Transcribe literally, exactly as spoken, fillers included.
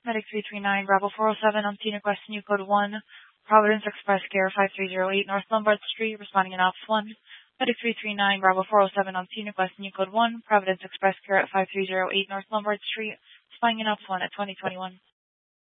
Medic three three nine, Bravo four oh seven on scenic West New Code one, Providence Express Care five three zero eight, North Lombard Street, responding in Ops one. Medic three three nine, Bravo four oh seven on scenic West New Code one, Providence Express Care at five three zero eight, North Lombard Street, responding in Ops one at twenty twenty-one.